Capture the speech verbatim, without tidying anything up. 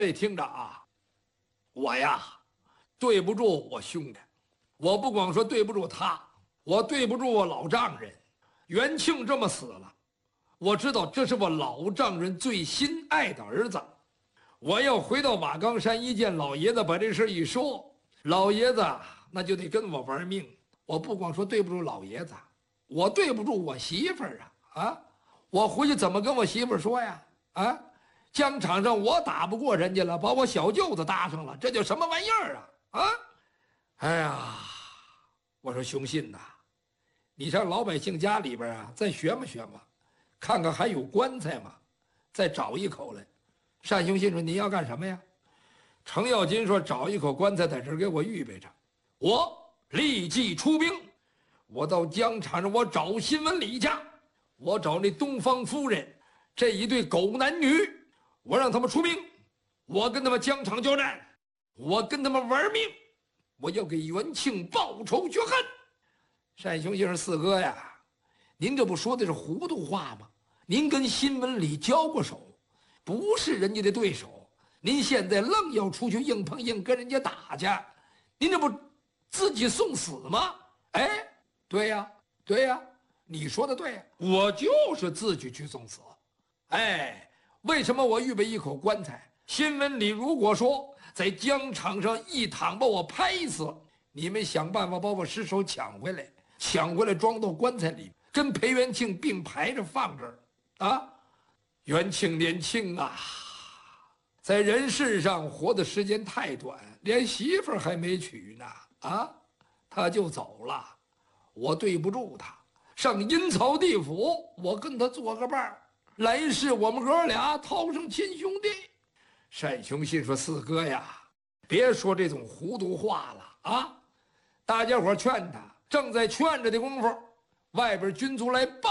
这听着啊，我呀，对不住我兄弟，我不光说对不住他，我对不住我老丈人。元庆这么死了，我知道这是我老丈人最心爱的儿子。我要回到马岗山一见老爷子，把这事一说，老爷子那就得跟我玩命。我不光说对不住老爷子，我对不住我媳妇儿啊啊！我回去怎么跟我媳妇儿说呀？啊，疆场上我打不过人家了，把我小舅子搭上了，这叫什么玩意儿啊？啊！哎呀，我说雄信呐，你上老百姓家里边啊，再学嘛学嘛，看看还有棺材吗？再找一口来。单雄信说：“你要干什么呀？”程咬金说：“找一口棺材在这儿给我预备着，我立即出兵。我到疆场上，我找新闻里家，我找那东方夫人这一对狗男女，我让他们出兵，我跟他们疆场交战，我跟他们玩命，我要给元庆报仇雪恨。”单雄信说：“四哥呀，您这不说的是糊涂话吗？您跟新闻里交过手，不是人家的对手，您现在愣要出去硬碰硬跟人家打去，您这不自己送死吗？”哎，对呀，对呀，你说的对呀，我就是自己去送死。哎，为什么我预备一口棺材？新闻里如果说在疆场上一躺把我拍死，你们想办法把我尸首抢回来，抢回来装到棺材里，跟裴元庆并排着放这儿啊。元庆年轻啊，在人世上活的时间太短，连媳妇儿还没娶呢啊，他就走了。我对不住他，上阴曹地府，我跟他做个伴儿，来世我们哥俩掏成亲兄弟。单雄信说：“四哥呀，别说这种糊涂话了啊！”大家伙劝他，正在劝着的功夫，外边军卒来报。